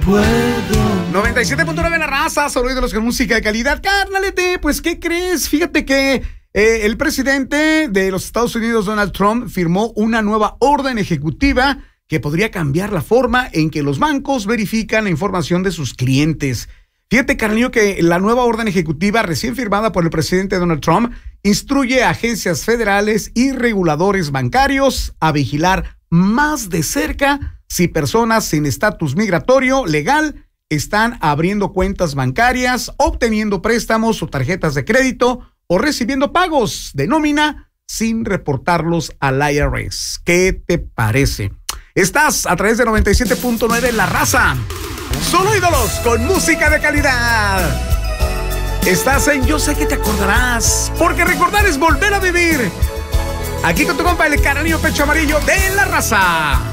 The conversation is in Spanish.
97.9 La Raza, solo de los con música de calidad. Carnalete, pues, ¿qué crees? Fíjate que el presidente de los Estados Unidos, Donald Trump, firmó una nueva orden ejecutiva que podría cambiar la forma en que los bancos verifican la información de sus clientes. Fíjate, carnalillo, que la nueva orden ejecutiva recién firmada por el presidente Donald Trump instruye a agencias federales y reguladores bancarios a vigilar más de cerca si personas sin estatus migratorio legal están abriendo cuentas bancarias, obteniendo préstamos o tarjetas de crédito o recibiendo pagos de nómina sin reportarlos al IRS. ¿Qué te parece? Estás a través de 97.9 La Raza. Solo ídolos con música de calidad. Estás en Yo Sé Que Te Acordarás, porque recordar es volver a vivir. Aquí con tu compa el Carnalillo Pecho Amarillo de La Raza.